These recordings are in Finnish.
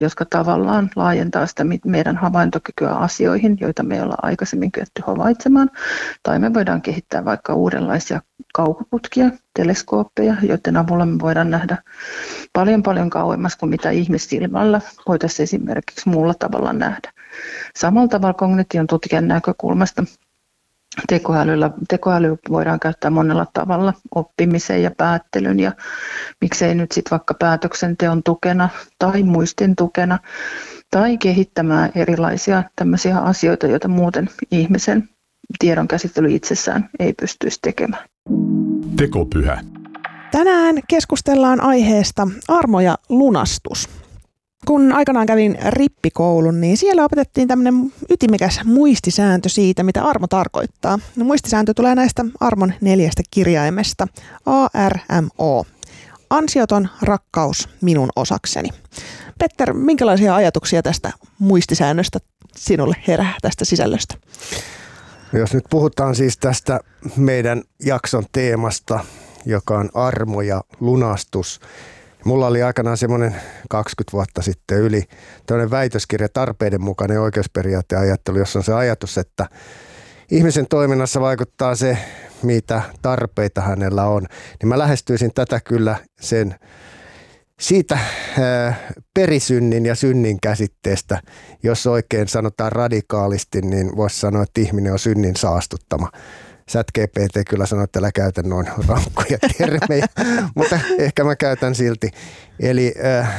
jotka tavallaan laajentaa sitä meidän havaintokykyä asioihin, joita me ei olla aikaisemmin kyetty havaitsemaan. Tai me voidaan kehittää vaikka uudenlaisia kaukoputkia, teleskooppeja, joiden avulla me voidaan nähdä paljon kauemmas kuin mitä ihmissilmällä voitaisiin esimerkiksi muulla tavalla nähdä. Samalla tavalla kognition tutkijan näkökulmasta tekoäly voidaan käyttää monella tavalla oppimiseen ja päättelyn ja miksei nyt sitten vaikka päätöksenteon tukena tai muistin tukena tai kehittämään erilaisia tämmöisiä asioita, joita muuten ihmisen tiedonkäsittely itsessään ei pystyisi tekemään. Tekopyhä. Tänään keskustellaan aiheesta armo ja lunastus. Kun aikanaan kävin rippikoulun, niin siellä opetettiin tämmöinen ytimekäs muistisääntö siitä, mitä armo tarkoittaa. No, muistisääntö tulee näistä armon 4 kirjaimesta. ARMO. Ansioton rakkaus minun osakseni. Petter, minkälaisia ajatuksia tästä muistisäännöstä sinulle herää tästä sisällöstä? Jos nyt puhutaan siis tästä meidän jakson teemasta, joka on armo ja lunastus. Mulla oli aikanaan semmoinen 20 vuotta sitten yli tämmöinen väitöskirja tarpeiden mukainen oikeusperiaatteen ajattelu, jossa on se ajatus, että ihmisen toiminnassa vaikuttaa se, mitä tarpeita hänellä on. Niin mä lähestyisin tätä kyllä siitä perisynnin ja synnin käsitteestä, jos oikein sanotaan radikaalisti, niin voisi sanoa, että ihminen on synnin saastuttama. ChatGPT kyllä sanoo, että älä käytä noin rankkoja termejä, mutta ehkä mä käytän silti. Eli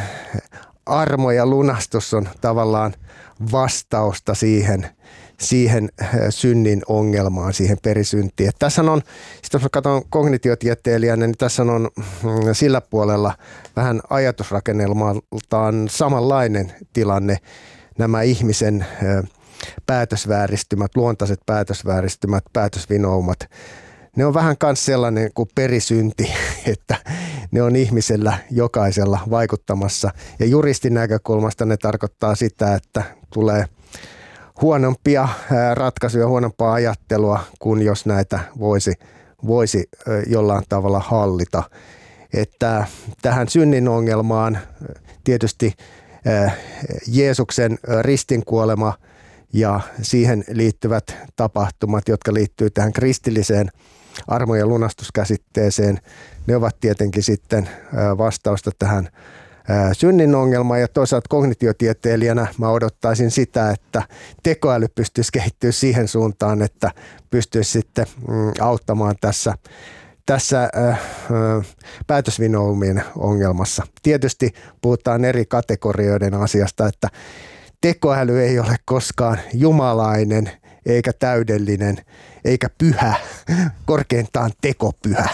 armo ja lunastus on tavallaan vastausta siihen synnin ongelmaan, siihen perisyntiin. Et tässä on, jos mä katson kognitiotieteilijänä, niin tässä on sillä puolella vähän ajatusrakennelmaltaan samanlainen tilanne. Nämä ihmisen päätösvääristymät, luontaiset päätösvääristymät, päätösvinoumat, ne on vähän myös sellainen kuin perisynti, että ne on ihmisellä jokaisella vaikuttamassa. Ja juristin näkökulmasta ne tarkoittaa sitä, että tulee huonompia ratkaisuja, huonompaa ajattelua, kuin jos näitä voisi jollain tavalla hallita. Että tähän synnin ongelmaan tietysti Jeesuksen ristinkuolema ja siihen liittyvät tapahtumat, jotka liittyy tähän kristilliseen armo- ja lunastuskäsitteeseen, ne ovat tietenkin sitten vastausta tähän synnin ongelmaan. Ja toisaalta kognitiotieteilijänä mä odottaisin sitä, että tekoäly pystyisi kehittyä siihen suuntaan, että pystyisi sitten auttamaan tässä päätösvinoumien ongelmassa. Tietysti puhutaan eri kategorioiden asiasta, että tekoäly ei ole koskaan jumalainen, eikä täydellinen, eikä pyhä, korkeintaan tekopyhä.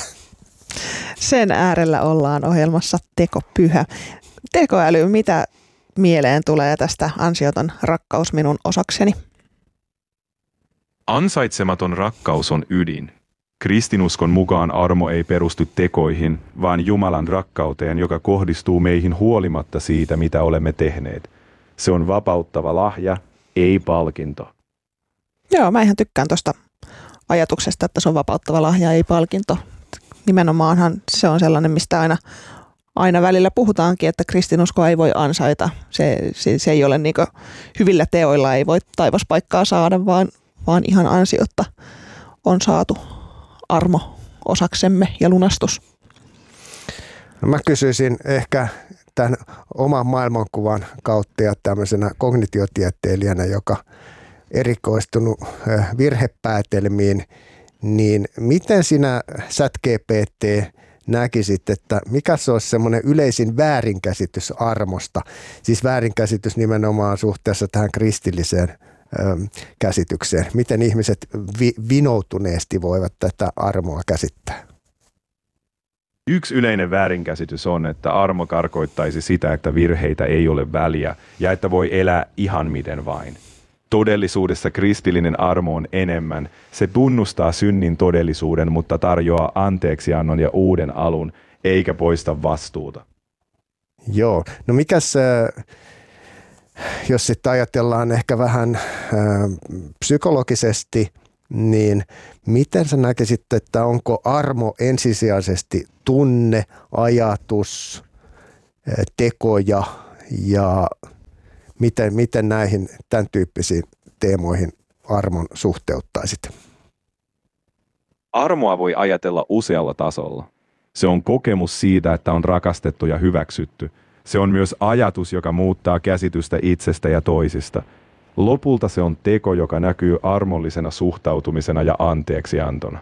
Sen äärellä ollaan ohjelmassa Tekopyhä. Tekoäly, mitä mieleen tulee tästä ansioton rakkaus minun osakseni? Ansaitsematon rakkaus on ydin. Kristinuskon mukaan armo ei perustu tekoihin, vaan Jumalan rakkauteen, joka kohdistuu meihin huolimatta siitä, mitä olemme tehneet. Se on vapauttava lahja, ei palkinto. Joo, mä ihan tykkään tuosta ajatuksesta, että se on vapauttava lahja, ei palkinto. Nimenomaanhan se on sellainen, mistä aina välillä puhutaankin, että kristinuskoa ei voi ansaita. Se ei ole niin kuin hyvillä teoilla, ei voi taivaspaikkaa saada, vaan ihan ansiotta on saatu armo osaksemme ja lunastus. No mä kysyisin ehkä tämän oman maailmankuvan kautta ja tämmöisenä kognitiotieteilijänä, joka erikoistunut virhepäätelmiin, niin miten sinä ChatGPT näkisit, että mikä se olisi semmoinen yleisin väärinkäsitys armosta, siis väärinkäsitys nimenomaan suhteessa tähän kristilliseen käsitykseen, miten ihmiset vinoutuneesti voivat tätä armoa käsittää? Yksi yleinen väärinkäsitys on, että armo tarkoittaisi sitä, että virheitä ei ole väliä ja että voi elää ihan miten vain. Todellisuudessa kristillinen armo on enemmän. Se tunnustaa synnin todellisuuden, mutta tarjoaa anteeksiannon ja uuden alun, eikä poista vastuuta. Joo, no mikäs, jos sitten ajatellaan ehkä vähän psykologisesti, niin miten sä näkisit, että onko armo ensisijaisesti tunne, ajatus, tekoja ja Miten näihin tämän tyyppisiin teemoihin armon suhteuttaisit? Armoa voi ajatella usealla tasolla. Se on kokemus siitä, että on rakastettu ja hyväksytty. Se on myös ajatus, joka muuttaa käsitystä itsestä ja toisista. Lopulta se on teko, joka näkyy armollisena suhtautumisena ja anteeksiantona.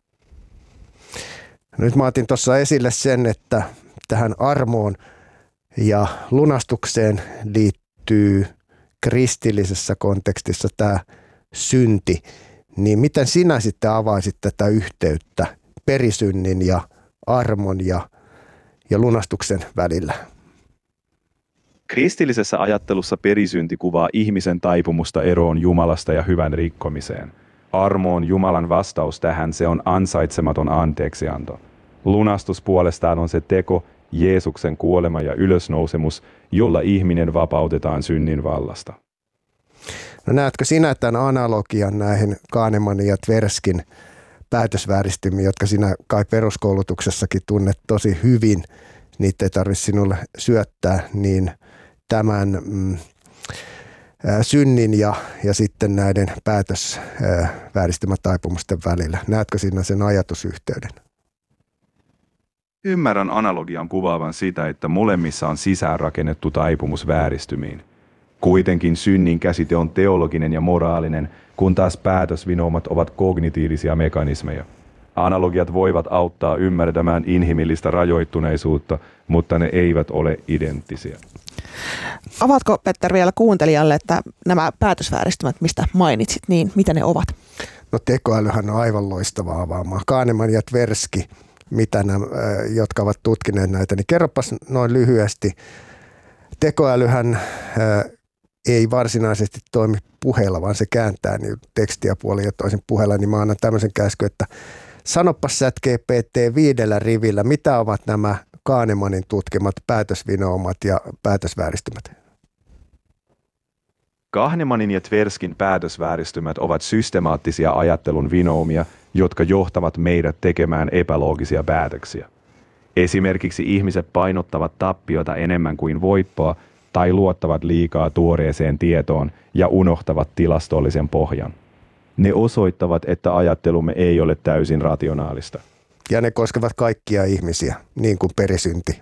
Nyt mä otin tuossa esille sen, että tähän armoon ja lunastukseen liittyy kristillisessä kontekstissa tämä synti. Niin miten sinä sitten avaisit tätä yhteyttä perisynnin ja armon ja lunastuksen välillä? Kristillisessä ajattelussa perisynti kuvaa ihmisen taipumusta eroon Jumalasta ja hyvän rikkomiseen. Armo on Jumalan vastaus tähän, se on ansaitsematon anteeksianto. Lunastus puolestaan on se teko, Jeesuksen kuolema ja ylösnousemus, jolla ihminen vapautetaan synnin vallasta. No näetkö sinä tämän analogian näihin Kahnemanin ja Tverskin päätösvääristymiin, jotka sinä kai peruskoulutuksessakin tunnet tosi hyvin, niitä ei tarvitse sinulle syöttää, niin tämän synnin ja sitten näiden päätösvääristymätaipumusten välillä. Näetkö sinä sen ajatusyhteyden? Ymmärrän analogian kuvaavan sitä, että molemmissa on sisäänrakennettu taipumus vääristymiin. Kuitenkin synnin käsite on teologinen ja moraalinen, kun taas päätösvinoumat ovat kognitiivisia mekanismeja. Analogiat voivat auttaa ymmärtämään inhimillistä rajoittuneisuutta, mutta ne eivät ole identtisiä. Avaatko, Petter, vielä kuuntelijalle, että nämä päätösvääristymät, mistä mainitsit, niin mitä ne ovat? No tekoälyhän on aivan loistavaa avaamaan. Kahneman ja Tversky, mitä nämä, jotka ovat tutkineet näitä, niin kerropas noin lyhyesti. Tekoälyhän ei varsinaisesti toimi puheella, vaan se kääntää niin tekstiä puolin ja toisin puheella, niin mä annan tämmöisen käskyn, että sanopas ChatGPT 5 rivillä, mitä ovat nämä Kahnemanin tutkimat päätösvinoumat ja päätösvääristymät? Kahnemanin ja Tverskin päätösvääristymät ovat systemaattisia ajattelun vinoumia, jotka johtavat meidät tekemään epäloogisia päätöksiä. Esimerkiksi ihmiset painottavat tappiota enemmän kuin voittoa tai luottavat liikaa tuoreeseen tietoon ja unohtavat tilastollisen pohjan. Ne osoittavat, että ajattelumme ei ole täysin rationaalista. Ja ne koskevat kaikkia ihmisiä, niin kuin perisynti.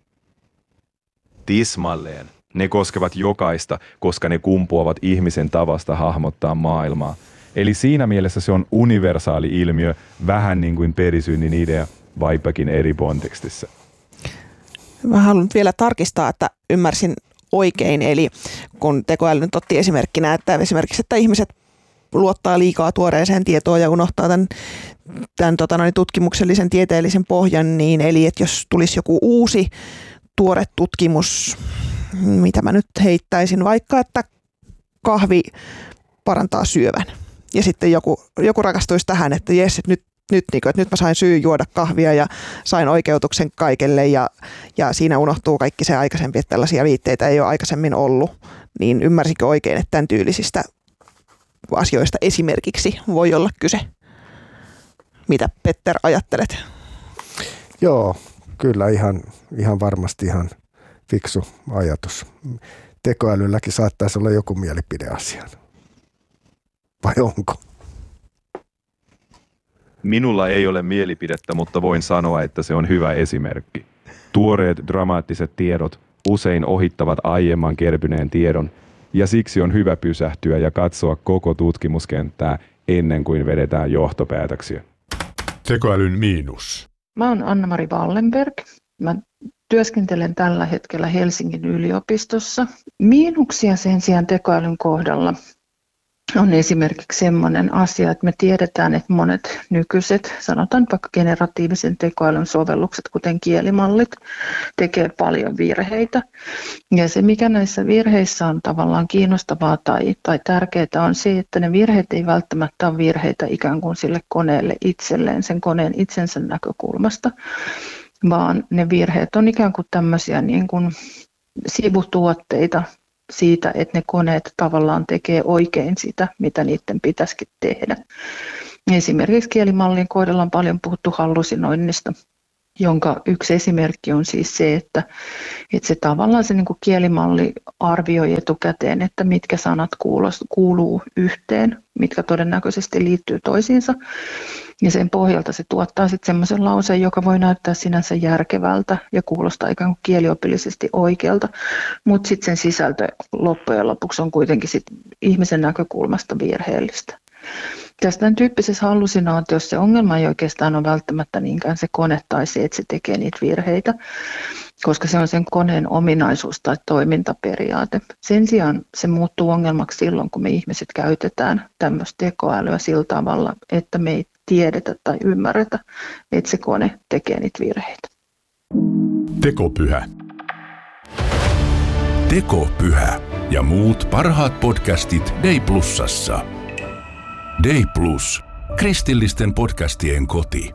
Tismalleen. Ne koskevat jokaista, koska ne kumpuavat ihmisen tavasta hahmottaa maailmaa. Eli siinä mielessä se on universaali ilmiö, vähän niin kuin perisynnin idea, vaikkakin eri kontekstissa. Mä haluan vielä tarkistaa, että ymmärsin oikein. Eli kun tekoäly nyt otti esimerkkinä, että esimerkiksi että ihmiset luottaa liikaa tuoreeseen tietoon ja unohtaa tämän tutkimuksellisen tieteellisen pohjan, niin eli että jos tulisi joku uusi tuore tutkimus, mitä mä nyt heittäisin, vaikka että kahvi parantaa syövän. Ja sitten joku rakastuisi tähän, että jes, että nyt mä sain syy juoda kahvia ja sain oikeutuksen kaikelle ja siinä unohtuu kaikki se aikaisempi, että tällaisia viitteitä ei ole aikaisemmin ollut. Niin ymmärsikö oikein, että tämän tyylisistä asioista esimerkiksi voi olla kyse? Mitä, Petter, ajattelet? Joo, kyllä ihan varmasti ihan fiksu ajatus. Tekoälylläkin saattaisi olla joku mielipide asiaan. Vai onko? Minulla ei ole mielipidettä, mutta voin sanoa, että se on hyvä esimerkki. Tuoreet dramaattiset tiedot usein ohittavat aiemman kertyneen tiedon, ja siksi on hyvä pysähtyä ja katsoa koko tutkimuskenttää ennen kuin vedetään johtopäätöksiä. Tekoälyn miinus. Mä oon Anna-Mari Wallenberg. Mä työskentelen tällä hetkellä Helsingin yliopistossa. Miinuksia sen sijaan tekoälyn kohdalla on esimerkiksi sellainen asia, että me tiedetään, että monet nykyiset, sanotaan vaikka generatiivisen tekoälyn sovellukset, kuten kielimallit, tekee paljon virheitä. Ja se, mikä näissä virheissä on tavallaan kiinnostavaa tai tärkeää, on se, että ne virheet ei välttämättä ole virheitä ikään kuin sille koneelle itselleen, sen koneen itsensä näkökulmasta, vaan ne virheet on ikään kuin tämmöisiä niin kuin sivutuotteita siitä, että ne koneet tavallaan tekee oikein sitä, mitä niiden pitäisikin tehdä. Esimerkiksi kielimallin kohdalla on paljon puhuttu hallusinoinnista. jonka yksi esimerkki on siis se, että se tavallaan se niin kuin kielimalli arvioi etukäteen, että mitkä sanat kuuluu yhteen, mitkä todennäköisesti liittyy toisiinsa. Ja sen pohjalta se tuottaa sitten semmoisen lauseen, joka voi näyttää sinänsä järkevältä ja kuulostaa ikään kuin kieliopillisesti oikealta, mutta sitten sen sisältö loppujen lopuksi on kuitenkin sit ihmisen näkökulmasta virheellistä. Tässä tämän tyyppisessä hallusinaatiossa se ongelma ei oikeastaan ole välttämättä niinkään se kone tai se, että se tekee niitä virheitä, koska se on sen koneen ominaisuus tai toimintaperiaate. Sen sijaan se muuttuu ongelmaksi silloin, kun me ihmiset käytetään tämmöistä tekoälyä sillä tavalla, että me ei tiedetä tai ymmärretä, että se kone tekee niitä virheitä. Tekopyhä. Tekopyhä ja muut parhaat podcastit Day Plusassa. Day Plus, kristillisten podcastien koti.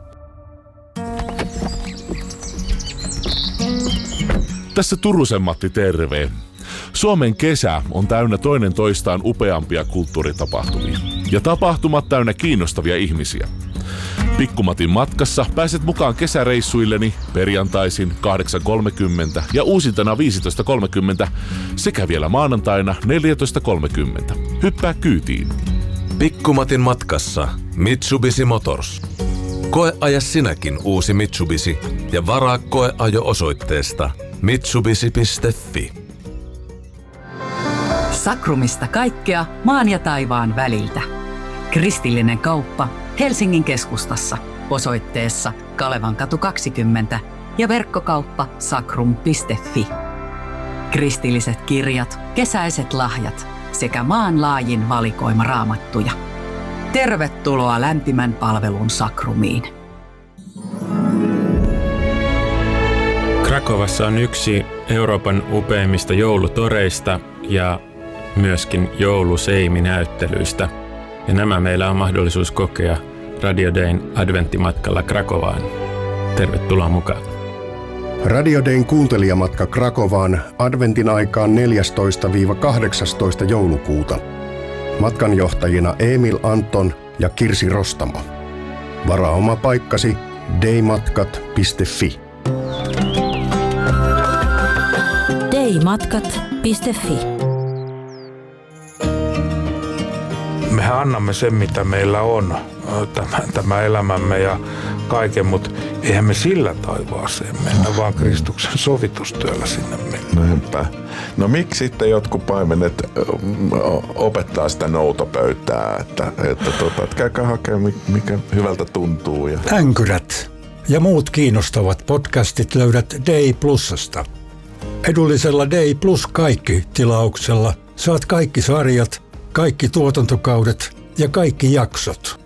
Tässä Turusen Matti, terve. Suomen kesä on täynnä toinen toistaan upeampia kulttuuritapahtumia. Ja tapahtumat täynnä kiinnostavia ihmisiä. Pikkumatin matkassa pääset mukaan kesäreissuilleni perjantaisin 8.30 ja uusintana 15.30 sekä vielä maanantaina 14.30. Hyppää kyytiin. Pikkumatin matkassa Mitsubishi Motors. Koeaja sinäkin uusi Mitsubishi ja varaa koeajo osoitteesta mitsubishi.fi. Sakrumista kaikkea maan ja taivaan väliltä. Kristillinen kauppa Helsingin keskustassa osoitteessa Kalevankatu 20 ja verkkokauppa sakrum.fi. Kristilliset kirjat, kesäiset lahjat sekä maanlaajin valikoima raamattuja. Tervetuloa lämpimän palvelun Sakrumiin. Krakovassa on yksi Euroopan upeimmista joulutoreista ja myöskin jouluseiminäyttelyistä. Ja nämä meillä on mahdollisuus kokea Radio Dayn adventtimatkalla Krakovaan. Tervetuloa mukaan. Radio Dayn kuuntelijamatka Krakovaan adventin aikaan 14-18 joulukuuta. Matkanjohtajina Emil Anton ja Kirsi Rostamo. Varaa oma paikkasi daymatkat.fi. daymatkat.fi. Mehän annamme sen, mitä meillä on, tämä elämämme ja kaiken, mutta eihän me sillä taivaaseen mennä, vaan Kristuksen sovitustyöllä sinne mennä. Näinpä. No miksi sitten jotkut paimenet opettaa sitä noutopöytää, että käykää hakemaan, mikä hyvältä tuntuu. Ja... Änkyrät ja muut kiinnostavat podcastit löydät Day Plusasta. Edullisella Day Plus kaikki -tilauksella saat kaikki sarjat, kaikki tuotantokaudet ja kaikki jaksot.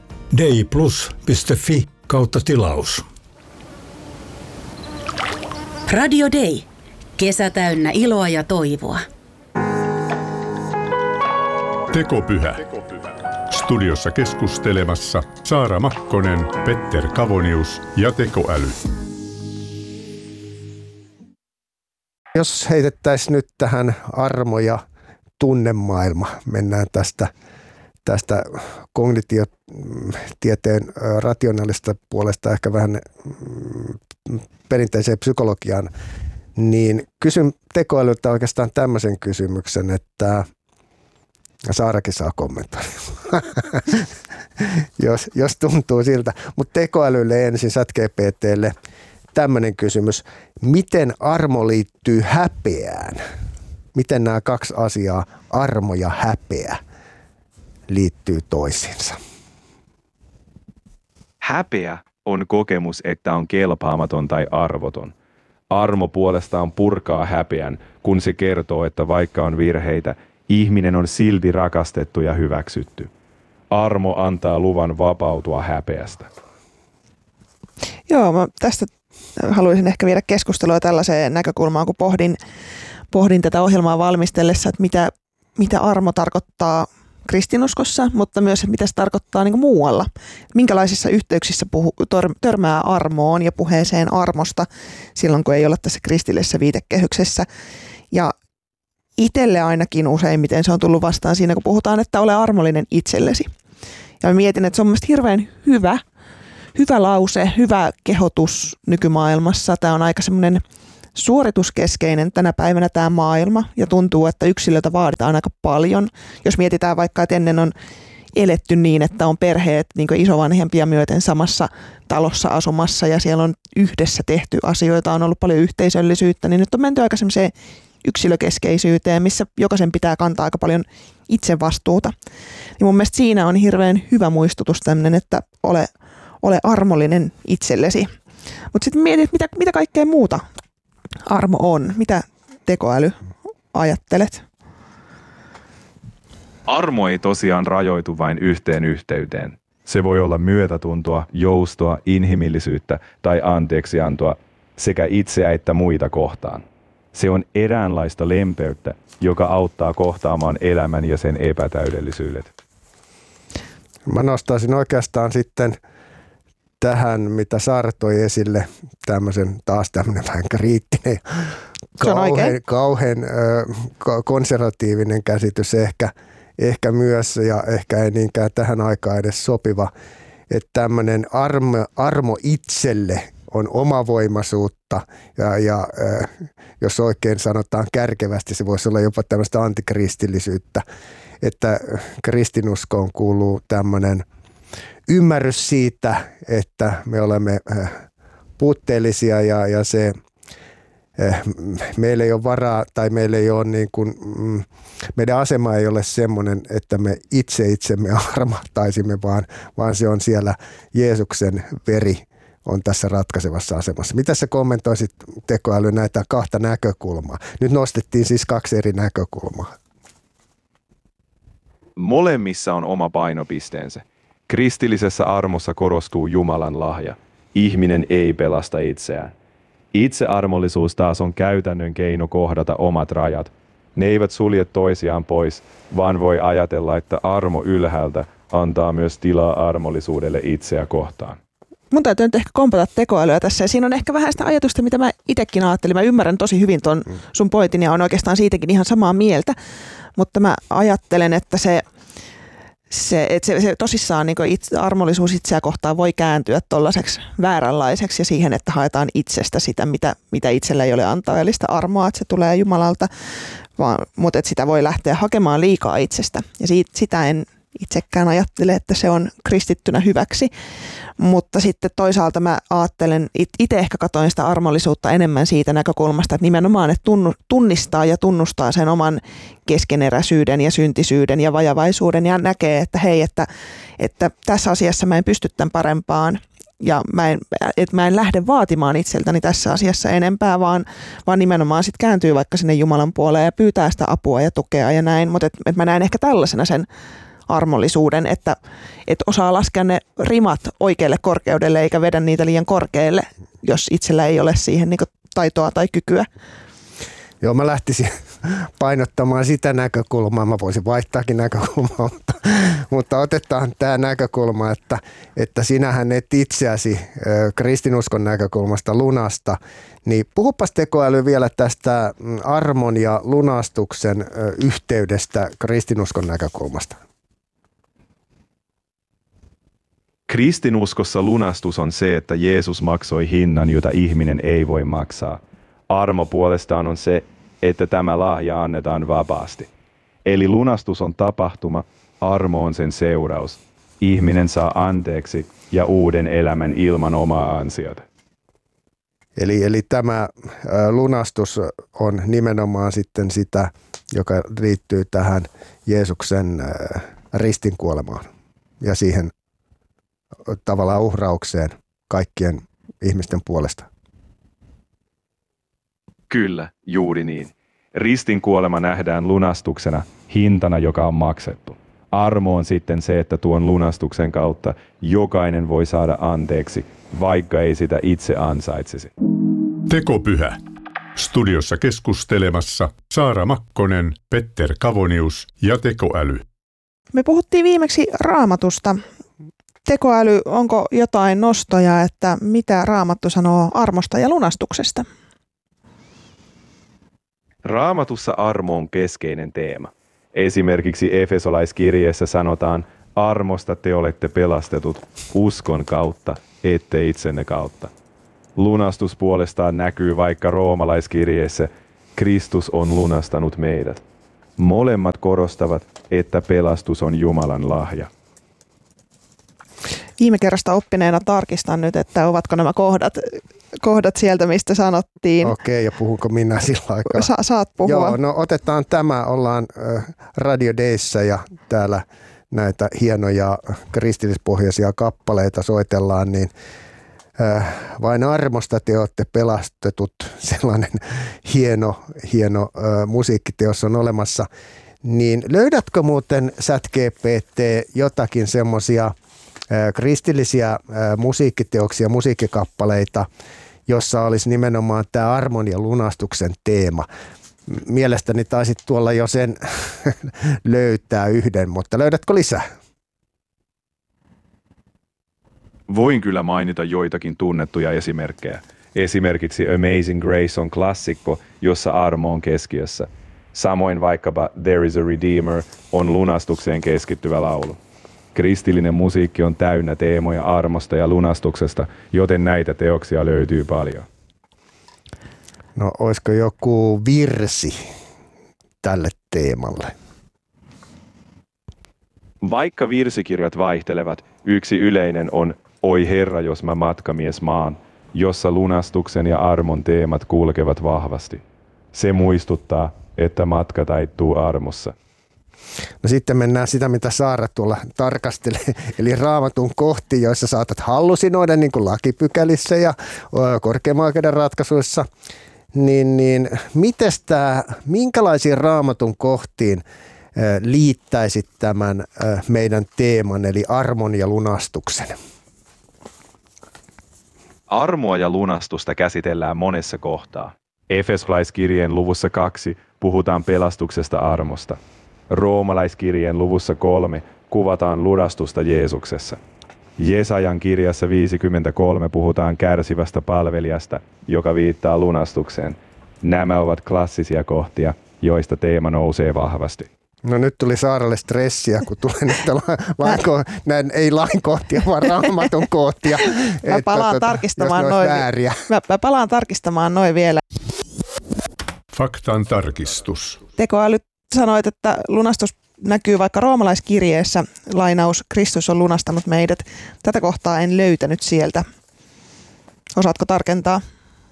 dayplus.fi/tilaus. Radio Day. Kesä täynnä iloa ja toivoa. Tekopyhä. Studiossa keskustelemassa Saara Makkonen, Petter Kavonius ja tekoäly. Jos heitettäisiin nyt tähän armo- ja tunnemaailma, mennään tästä kognitiotieteen rationaalista puolesta ehkä vähän perinteiseen psykologiaan, niin kysyn tekoälyltä oikeastaan tämmöisen kysymyksen, että Saarakin saa kommentoida, jos tuntuu siltä. Mutta tekoälylle ensin, ChatGPT:lle tämmöinen kysymys. Miten armo liittyy häpeään? Miten nämä kaksi asiaa, armo ja häpeä, liittyy toisiinsa? Häpeä on kokemus, että on kelpaamaton tai arvoton. Armo puolestaan purkaa häpeän, kun se kertoo, että vaikka on virheitä, ihminen on silti rakastettu ja hyväksytty. Armo antaa luvan vapautua häpeästä. Joo, mä tästä haluaisin ehkä viedä keskustelua tällaiseen näkökulmaan, kun pohdin tätä ohjelmaa valmistellessa, että mitä armo tarkoittaa kristinuskossa, mutta myös mitä se tarkoittaa niin kuin muualla. Minkälaisissa yhteyksissä törmää armoon ja puheeseen armosta silloin, kun ei olla tässä kristillisessä viitekehyksessä. Ja itselle ainakin useimmiten se on tullut vastaan siinä, kun puhutaan, että ole armollinen itsellesi. Ja mä mietin, että se on mielestäni hirveän hyvä hyvä lause, hyvä kehotus nykymaailmassa. Tämä on aika semmoinen suorituskeskeinen tänä päivänä tämä maailma ja tuntuu, että yksilöltä vaaditaan aika paljon. Jos mietitään vaikka, että ennen on eletty niin, että on perheet niin kuin isovanhempia myöten samassa talossa asumassa ja siellä on yhdessä tehty asioita, on ollut paljon yhteisöllisyyttä, niin nyt on menty aika semmoiseen yksilökeskeisyyteen, missä jokaisen pitää kantaa aika paljon itse vastuuta. Ja mun mielestä siinä on hirveän hyvä muistutus tämmöinen, että ole armollinen itsellesi. Mutta sitten mietit, mitä kaikkea muuta armo on. Mitä tekoäly ajattelet? Armo ei tosiaan rajoitu vain yhteen yhteyteen. Se voi olla myötätuntoa, joustoa, inhimillisyyttä tai anteeksiantoa sekä itseä että muita kohtaan. Se on eräänlaista lempeyttä, joka auttaa kohtaamaan elämän ja sen epätäydellisyydet. Mä nostaisin oikeastaan sitten tähän, mitä Saara toi esille, taas tämmöinen vähän kriittinen, kauhean konservatiivinen käsitys ehkä myös, ja ehkä ei niinkään tähän aikaan edes sopiva, että tämmöinen armo itselle on omavoimaisuutta ja jos oikein sanotaan kärkevästi, se voisi olla jopa tämmöistä antikristillisyyttä, että kristinuskoon kuuluu tämmöinen ymmärrys siitä, että me olemme puutteellisia ja se meillä ei ole varaa tai meillä ei ole niin kuin, meidän asema ei ole semmoinen, että me itsemme armahtaisimme, vaan se on siellä Jeesuksen veri on tässä ratkaisevassa asemassa. Mitä sä kommentoisit tekoäly näitä kahta näkökulmaa? Nyt nostettiin siis kaksi eri näkökulmaa. Molemmissa on oma painopisteensä. Kristillisessä armossa korostuu Jumalan lahja. Ihminen ei pelasta itseään. Itsearmollisuus taas on käytännön keino kohdata omat rajat. Ne eivät sulje toisiaan pois, vaan voi ajatella, että armo ylhäältä antaa myös tilaa armollisuudelle itseä kohtaan. Mun täytyy nyt ehkä kompata tekoälyä tässä. Ja siinä on ehkä vähän sitä ajatusta, mitä mä itsekin ajattelin. Mä ymmärrän tosi hyvin ton sun pointin ja on oikeastaan siitäkin ihan samaa mieltä. Mutta mä ajattelen, että se tosissaan niin armollisuus itseä kohtaan voi kääntyä tollaiseksi vääränlaiseksi ja siihen, että haetaan itsestä sitä, mitä itsellä ei ole antajalista armoa, että se tulee Jumalalta, mutta että sitä voi lähteä hakemaan liikaa itsestä. Ja sitä en itsekään ajattele, että se on kristittynä hyväksi, mutta sitten toisaalta mä ajattelen, itse ehkä katoin sitä armollisuutta enemmän siitä näkökulmasta, että nimenomaan että tunnistaa ja tunnustaa sen oman keskeneräisyyden ja syntisyyden ja vajavaisuuden ja näkee, että hei, että tässä asiassa mä en pysty tämän parempaan ja mä en lähde vaatimaan itseltäni tässä asiassa enempää, vaan nimenomaan sitten kääntyy vaikka sinne Jumalan puoleen ja pyytää sitä apua ja tukea ja näin, mutta että mä näen ehkä tällaisena sen armollisuuden, että osaa laskea ne rimat oikealle korkeudelle eikä vedä niitä liian korkealle, jos itsellä ei ole siihen niin kuin taitoa tai kykyä. Joo, mä lähtisin painottamaan sitä näkökulmaa. Mä voisin vaihtaakin näkökulmaa, mutta otetaan tämä näkökulma, että sinähän et itseäsi kristinuskon näkökulmasta lunasta. Niin puhupas tekoäly vielä tästä armon ja lunastuksen yhteydestä kristinuskon näkökulmasta. Kristinuskossa lunastus on se, että Jeesus maksoi hinnan, jota ihminen ei voi maksaa. Armo puolestaan on se, että tämä lahja annetaan vapaasti. Eli lunastus on tapahtuma, armo on sen seuraus. Ihminen saa anteeksi ja uuden elämän ilman omaa ansiota. Eli tämä lunastus on nimenomaan sitten sitä, joka liittyy tähän Jeesuksen ristinkuolemaan ja siihen tavallaan uhraukseen kaikkien ihmisten puolesta. Kyllä, juuri niin. Ristinkuolema nähdään lunastuksena, hintana, joka on maksettu. Armo on sitten se, että tuon lunastuksen kautta jokainen voi saada anteeksi, vaikka ei sitä itse ansaitsisi. Tekopyhä. Studiossa keskustelemassa Saara Makkonen, Petter Kavonius ja tekoäly. Me puhuttiin viimeksi Raamatusta. Tekoäly, onko jotain nostoja, että mitä Raamattu sanoo armosta ja lunastuksesta? Raamatussa armo on keskeinen teema. Esimerkiksi Efesolaiskirjeessä sanotaan, armosta te olette pelastetut uskon kautta, ette itsenne kautta. Lunastus puolestaan näkyy vaikka roomalaiskirjeessä, Kristus on lunastanut meidät. Molemmat korostavat, että pelastus on Jumalan lahja. Viime kerrasta oppineena tarkistan nyt, että ovatko nämä kohdat sieltä, mistä sanottiin. Okei, ja puhunko minä sillä aikaa? Saat puhua. Joo, no otetaan tämä. Ollaan Radio Dayssä ja täällä näitä hienoja kristillispohjaisia kappaleita soitellaan, niin vain armosta te olette pelastetut. Sellainen hieno musiikkiteos on olemassa. Niin löydätkö muuten ChatGPT jotakin semmoisia kristillisiä musiikkiteoksia, musiikkikappaleita, jossa olisi nimenomaan tämä armon ja lunastuksen teema? Mielestäni taisit tuolla jo sen löytää yhden, mutta löydätkö lisää? Voin kyllä mainita joitakin tunnettuja esimerkkejä. Esimerkiksi Amazing Grace on klassikko, jossa armo on keskiössä. Samoin vaikkapa There is a Redeemer on lunastukseen keskittyvä laulu. Kristillinen musiikki on täynnä teemoja armosta ja lunastuksesta, joten näitä teoksia löytyy paljon. No, olisiko joku virsi tälle teemalle? Vaikka virsikirjat vaihtelevat, yksi yleinen on Oi Herra, jos mä matkamies maan, jossa lunastuksen ja armon teemat kulkevat vahvasti. Se muistuttaa, että matka taittuu armossa. No sitten mennään sitä, mitä Saara tuolla tarkastelee, eli Raamatun kohti, joissa saatat hallusinoida niin kuin lakipykälissä ja korkeimman oikeuden ratkaisuissa. Niin minkälaisiin Raamatun kohtiin liittäisit tämän meidän teeman, eli armon ja lunastuksen? Armoa ja lunastusta käsitellään monessa kohtaa. Efesolaiskirjeen luvussa 2 puhutaan pelastuksesta armosta. Roomalaiskirjeen luvussa 3 kuvataan lunastusta Jeesuksessa. Jesajan kirjassa 53 puhutaan kärsivästä palvelijasta, joka viittaa lunastukseen. Nämä ovat klassisia kohtia, joista teema nousee vahvasti. No nyt tuli Saaralle stressiä, kun tulee näitä ei lainkohtia, vaan Raamatun kohtia. Mä palaan tarkistamaan noin vielä. Faktan tarkistus. Tekoäly sanoit, että lunastus näkyy vaikka roomalaiskirjeessä, lainaus, Kristus on lunastanut meidät. Tätä kohtaa en löytänyt sieltä. Osaatko tarkentaa?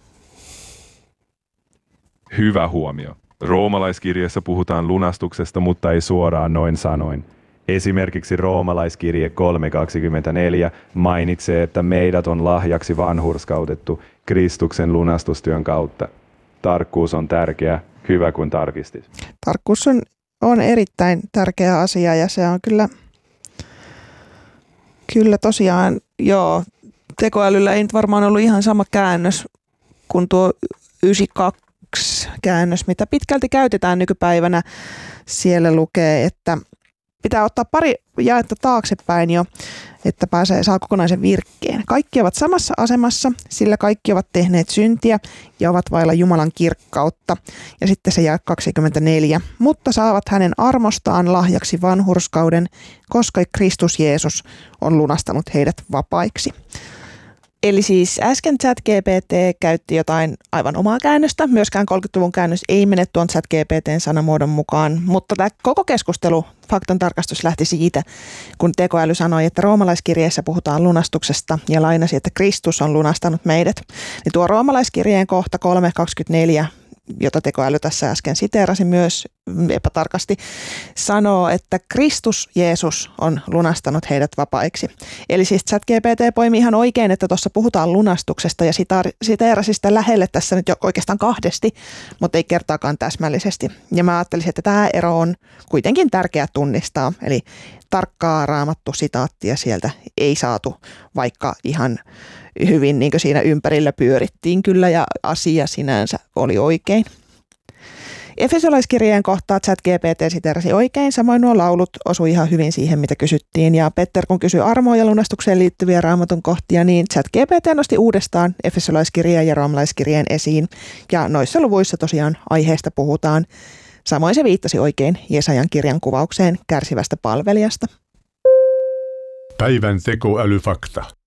Hyvä huomio. Roomalaiskirjeessä puhutaan lunastuksesta, mutta ei suoraan noin sanoin. Esimerkiksi roomalaiskirje 3.24 mainitsee, että meidät on lahjaksi vanhurskautettu Kristuksen lunastustyön kautta. Tarkkuus on tärkeä, hyvä kun tarkistit. Tarkkuus on erittäin tärkeä asia ja se on kyllä tosiaan, joo, tekoälyllä ei nyt varmaan ollut ihan sama käännös kuin tuo 92-käännös, mitä pitkälti käytetään nykypäivänä. Siellä lukee, että pitää ottaa pari jaetta taaksepäin jo, että saa kokonaisen virkkeen. Kaikki ovat samassa asemassa, sillä kaikki ovat tehneet syntiä ja ovat vailla Jumalan kirkkautta. Ja sitten se jae 24. Mutta saavat hänen armostaan lahjaksi vanhurskauden, koska Kristus Jeesus on lunastanut heidät vapaiksi. Eli siis äsken ChatGPT käytti jotain aivan omaa käännöstä. Myöskään 30-luvun käännös ei mene tuon ChatGPTn sanamuodon mukaan. Mutta tämä koko keskustelu, faktan tarkastus lähti siitä, kun tekoäly sanoi, että roomalaiskirjeessä puhutaan lunastuksesta ja lainasi, että Kristus on lunastanut meidät. Niin tuo roomalaiskirjeen kohta 3.24, jota tekoäly tässä äsken siteerasi myös epätarkasti, sanoo, että Kristus Jeesus on lunastanut heidät vapaiksi. Eli siis ChatGPT poimi ihan oikein, että tuossa puhutaan lunastuksesta ja siteerasi sitä lähelle tässä nyt jo oikeastaan kahdesti, mutta ei kertaakaan täsmällisesti. Ja mä ajattelisin, että tämä ero on kuitenkin tärkeä tunnistaa, eli tarkkaa raamattu sitaattia sieltä ei saatu, vaikka ihan hyvin niin kuin siinä ympärillä pyörittiin kyllä ja asia sinänsä oli oikein. Efesolaiskirjeen kohtaa ChatGPT siteerasi oikein, samoin nuo laulut osui ihan hyvin siihen, mitä kysyttiin. Ja Petter, kun kysyi armoon ja lunastukseen liittyviä raamatun kohtia, niin ChatGPT nosti uudestaan Efesolaiskirjeen ja roomalaiskirjeen esiin. Ja noissa luvuissa tosiaan aiheesta puhutaan. Samoin se viittasi oikein Jesajan kirjan kuvaukseen kärsivästä palvelijasta. Päivän tekoälyfakta.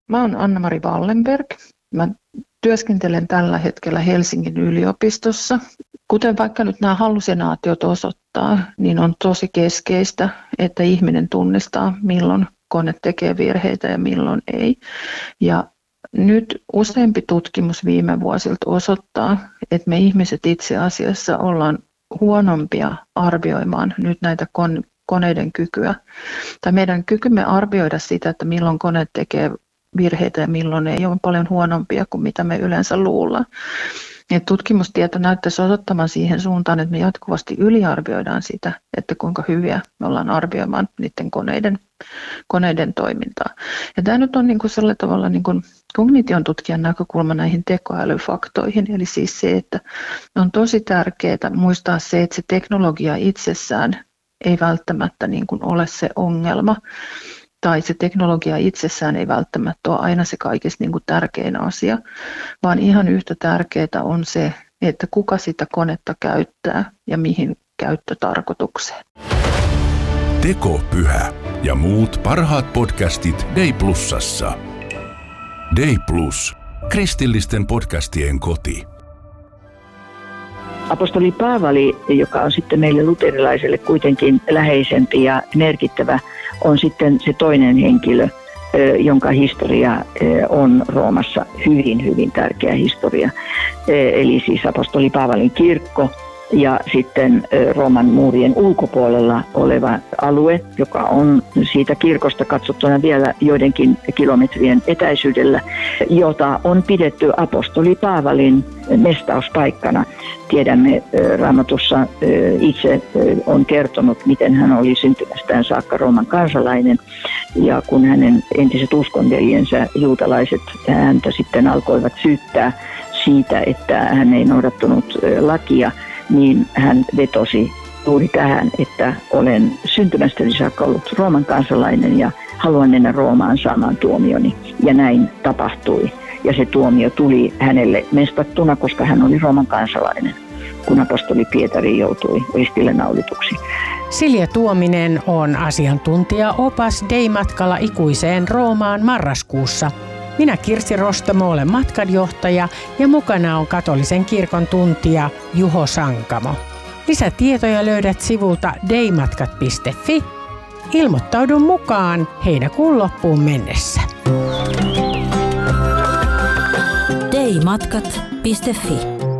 Mä oon Anna-Mari Wallenberg. Mä työskentelen tällä hetkellä Helsingin yliopistossa. Kuten vaikka nyt nämä hallusinaatiot osoittaa, niin on tosi keskeistä, että ihminen tunnistaa, milloin kone tekee virheitä ja milloin ei. Ja nyt useampi tutkimus viime vuosilta osoittaa, että me ihmiset itse asiassa ollaan huonompia arvioimaan nyt näitä koneiden kykyä. Tai meidän kykymme arvioida sitä, että milloin kone tekee virheitä ja milloin ei, on paljon huonompia kuin mitä me yleensä luullaan. Ja tutkimustieto näyttäisi osoittamaan siihen suuntaan, että me jatkuvasti yliarvioidaan sitä, että kuinka hyviä me ollaan arvioimaan niiden koneiden toimintaa. Ja tämä nyt on niin kuin sellainen tavalla niin kuin kognition tutkijan näkökulma näihin tekoälyfaktoihin, eli siis se, että on tosi tärkeää muistaa se, että se teknologia itsessään ei välttämättä niin kuin ole se ongelma, tai se teknologia itsessään ei välttämättä ole aina se kaikista niin kuin tärkein asia, vaan ihan yhtä tärkeää on se, että kuka sitä konetta käyttää ja mihin käyttötarkoitukseen. Tekopyhä ja muut parhaat podcastit Day Plusassa. Day Plus, kristillisten podcastien koti. Apostoli Paavali, joka on sitten meille luterilaiselle kuitenkin läheisempi ja merkittävä, on sitten se toinen henkilö, jonka historia on Roomassa hyvin, hyvin tärkeä historia. Eli siis apostoli Paavalin kirkko ja sitten Rooman muurien ulkopuolella oleva alue, joka on siitä kirkosta katsottuna vielä joidenkin kilometrien etäisyydellä, jota on pidetty apostoli Paavalin mestauspaikkana. Tiedämme Raamatussa itse on kertonut, miten hän oli syntymästään saakka Rooman kansalainen. Ja kun hänen entiset uskonveljensä juutalaiset häntä sitten alkoivat syyttää siitä, että hän ei noudattanut lakia, niin hän vetosi juuri tähän, että olen syntymästäni saakka ollut Rooman kansalainen ja haluan mennä Roomaan saamaan tuomioni. Ja näin tapahtui. Ja se tuomio tuli hänelle mestattuna, koska hän oli Rooman kansalainen, kun apostoli Pietari joutui ristille naulituksi. Silja Tuominen on asiantuntija-opas Day-matkalla ikuiseen Roomaan marraskuussa. Minä Kirsi Rostamo olen matkanjohtaja ja mukana on katolisen kirkon tuntija Juho Sankamo. Lisätietoja löydät sivulta daymatkat.fi. Ilmoittaudu mukaan heinäkuun loppuun mennessä. daymatkat.fi.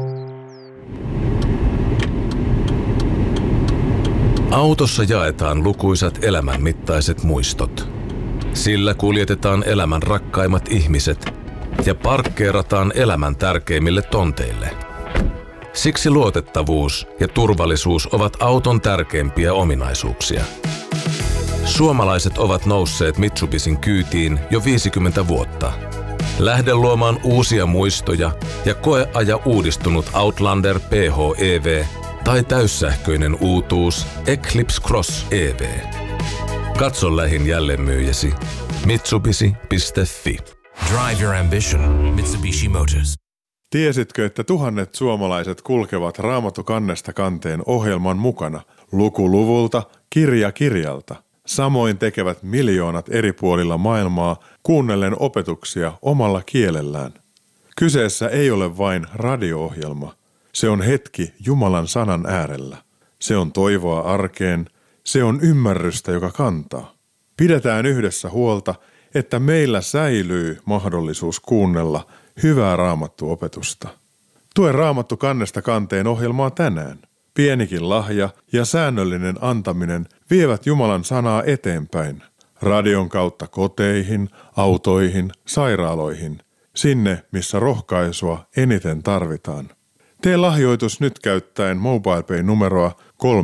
Autossa jaetaan lukuisat elämänmittaiset muistot. Sillä kuljetetaan elämän rakkaimmat ihmiset ja parkkeerataan elämän tärkeimmille tonteille. Siksi luotettavuus ja turvallisuus ovat auton tärkeimpiä ominaisuuksia. Suomalaiset ovat nousseet Mitsubisin kyytiin jo 50 vuotta. Lähde luomaan uusia muistoja ja koeaja uudistunut Outlander PHEV tai täyssähköinen uutuus Eclipse Cross EV. Katso lähin jälleenmyyjäsi Mitsubishi.fi. Drive your ambition, Mitsubishi Motors. Tiesitkö, että tuhannet suomalaiset kulkevat Raamattu kannesta kanteen ohjelman mukana, luku luvulta, kirja kirjalta? Samoin tekevät miljoonat eri puolilla maailmaa kuunnellen opetuksia omalla kielellään. Kyseessä ei ole vain radio-ohjelma. Se on hetki Jumalan sanan äärellä. Se on toivoa arkeen. Se on ymmärrystä, joka kantaa. Pidetään yhdessä huolta, että meillä säilyy mahdollisuus kuunnella hyvää raamattuopetusta. Tue Raamattu kannesta kanteen ohjelmaa tänään. Pienikin lahja ja säännöllinen antaminen vievät Jumalan sanaa eteenpäin. Radion kautta koteihin, autoihin, sairaaloihin. Sinne, missä rohkaisua eniten tarvitaan. Tee lahjoitus nyt käyttäen MobilePay-numeroa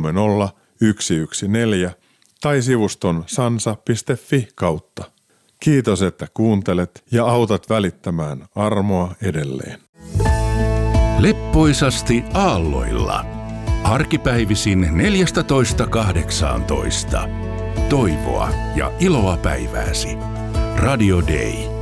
30114 tai sivuston sansa.fi kautta. Kiitos, että kuuntelet ja autat välittämään armoa edelleen. Leppoisasti aalloilla. Arkipäivisin 14.18. Toivoa ja iloa päivääsi. Radio Day.